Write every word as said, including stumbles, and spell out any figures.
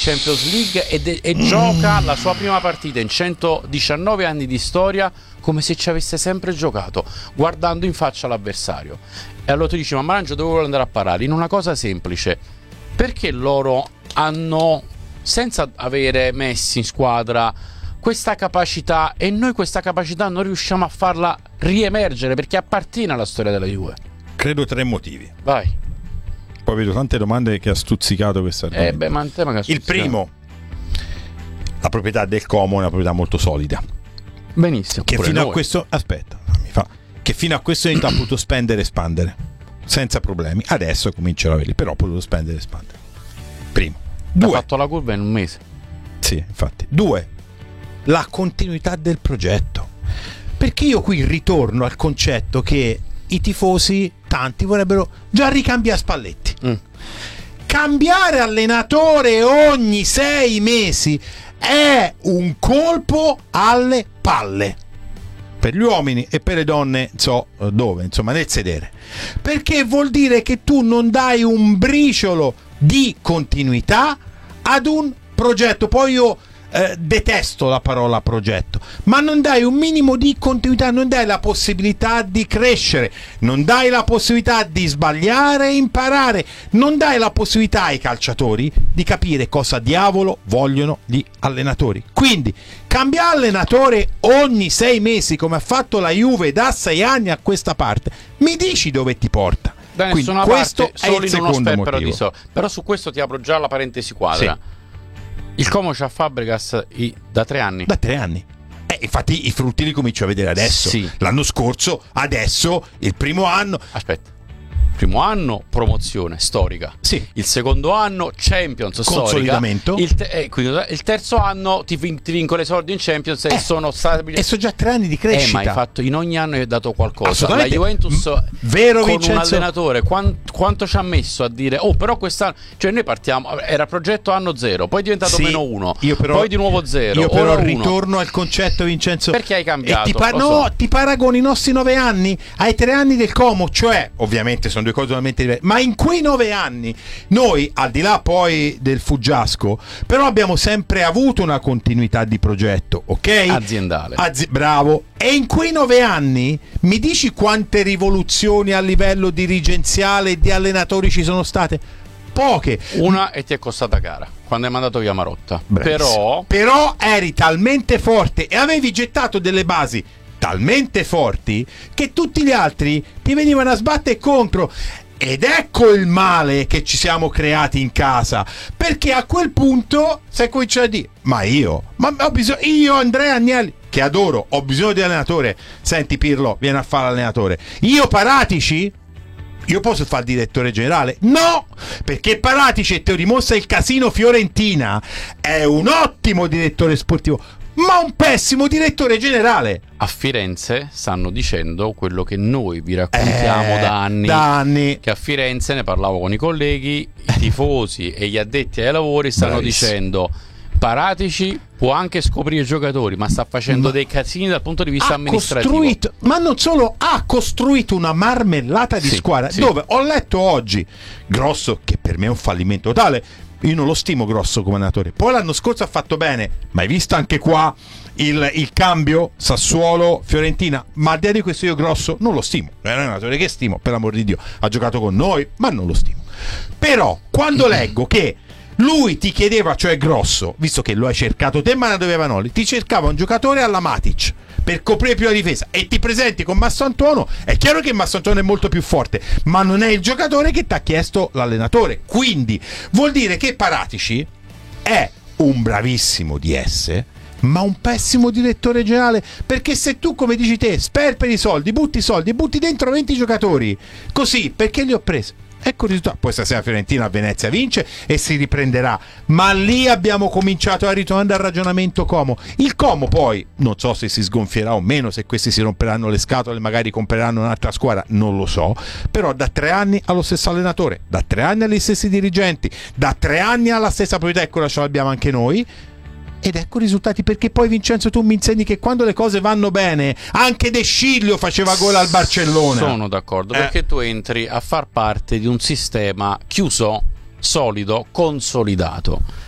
Champions League e, de- e gioca la sua prima partita in centodiciannove anni di storia come se ci avesse sempre giocato, guardando in faccia l'avversario. E allora tu dici: ma Marangio, dove vuole andare a parare? In una cosa semplice: perché loro hanno, senza avere Messi in squadra, questa capacità e noi questa capacità non riusciamo a farla riemergere, perché appartiene alla storia della Juve? Credo tre motivi. Vai. Poi vedo tante domande che ha stuzzicato questa eh beh, ma te magari Il primo, la proprietà del Como è una proprietà molto solida, benissimo, che fino noi. a questo aspetta mi fa che fino a questo momento ha potuto spendere e espandere senza problemi. Adesso cominciano a averli, però ha potuto spendere e espandere. Primo. Due, ha fatto la curva in un mese. Sì, infatti. Due, la continuità del progetto, perché io qui ritorno al concetto che i tifosi, tanti, vorrebbero già ricambiare Spalletti. mm. Cambiare allenatore ogni sei mesi è un colpo alle palle per gli uomini e per le donne, so dove, insomma nel sedere, perché vuol dire che tu non dai un briciolo di continuità ad un progetto. Poi io Eh, detesto la parola progetto, ma non dai un minimo di continuità, non dai la possibilità di crescere, non dai la possibilità di sbagliare e imparare, non dai la possibilità ai calciatori di capire cosa diavolo vogliono gli allenatori. Quindi cambiare allenatore ogni sei mesi come ha fatto la Juve da sei anni a questa parte, mi dici dove ti porta? Da Quindi nessuna questo parte, è solo il in uno secondo sperpero motivo. di so. Però su questo ti apro già la parentesi quadra. Sì. Il Como c'ha Fabregas i, da tre anni. Da tre anni. Eh, infatti i frutti li comincio a vedere adesso. Sì. L'anno scorso, adesso, il primo anno. Aspetta. Primo anno promozione storica. Sì. Il secondo anno Champions Consolidamento. storica. Il, te- eh, quindi, il terzo anno ti, vin- ti vincono i soldi in Champions e Eh, sono stabili. E sono già tre anni di crescita. Eh, ma hai fatto, in ogni anno hai dato qualcosa. La Assolutamente. Juventus M- vero, con Vincenzo? un allenatore quant- quanto ci ha messo a dire: oh, però quest'anno, cioè noi partiamo, era progetto anno zero, poi è diventato Sì, meno uno, io però, poi di nuovo zero. Io però ora uno. ritorno al concetto, Vincenzo. Perché hai cambiato? E ti, pa- Lo no, so. ti paragoni i nostri nove anni ai tre anni del Como, cioè ovviamente sono due cose totalmente diverse, ma in quei nove anni noi, al di là poi del fuggiasco, però abbiamo sempre avuto una continuità di progetto, ok? Aziendale. Azi- bravo. E in quei nove anni mi dici quante rivoluzioni a livello dirigenziale e di allenatori ci sono state? Poche. Una e ti è costata cara quando hai mandato via Marotta. Bravissimo. Però Però eri talmente forte e avevi gettato delle basi talmente forti che tutti gli altri ti venivano a sbattere contro. Ed ecco il male che ci siamo creati in casa, perché a quel punto sei cominciato a dire: ma io, ma ho bisogno, io Andrea Agnelli, che adoro, ho bisogno di allenatore. Senti Pirlo, vieni a fare l'allenatore. Io Paratici? Io posso fare il direttore generale? No, perché Paratici, e te lo dimostra il casino Fiorentina, è un ottimo direttore sportivo, ma un pessimo direttore generale. a Firenze stanno dicendo quello che noi vi raccontiamo Eh, da anni, da anni. che a Firenze, ne parlavo con i colleghi, i tifosi e gli addetti ai lavori stanno Bravissimo. dicendo: Paratici può anche scoprire i giocatori, ma sta facendo Ma dei casini dal punto di vista ha amministrativo. costruito, ma non solo, ha costruito una marmellata di Sì, squadra, sì. dove ho letto oggi Grosso, che per me è un fallimento totale. Io non lo stimo Grosso come allenatore. Poi l'anno scorso ha fatto bene, ma hai visto anche qua il, il cambio Sassuolo Fiorentina? Ma al di là di questo io Grosso non lo stimo. Non è un allenatore che stimo, per l'amor di Dio, ha giocato con noi, ma non lo stimo. Però quando leggo che lui ti chiedeva, cioè Grosso, visto che lo hai cercato te ma ne doveva Noli, ti cercava un giocatore alla Matic per coprire più la difesa e ti presenti con Massantuono, è chiaro che Massantuono è molto più forte, ma non è il giocatore che ti ha chiesto l'allenatore. Quindi vuol dire che Paratici è un bravissimo D S, ma un pessimo direttore generale, perché se tu, come dici te, sperperi i soldi, butti i soldi e butti dentro venti giocatori così, perché li ho presi? Ecco il risultato. Poi stasera Fiorentina a Venezia vince e si riprenderà, ma lì abbiamo cominciato a ritornare al ragionamento Como. Il Como poi non so se si sgonfierà o meno, se questi si romperanno le scatole, magari compreranno un'altra squadra, non lo so, però da tre anni allo stesso allenatore, da tre anni agli stessi dirigenti, da tre anni alla stessa proprietà, e quella ce l'abbiamo anche noi. Ed ecco i risultati, perché poi Vincenzo tu mi insegni che quando le cose vanno bene anche De Sciglio faceva gol al Barcellona. Sono d'accordo, eh. perché tu entri a far parte di un sistema chiuso, solido, consolidato.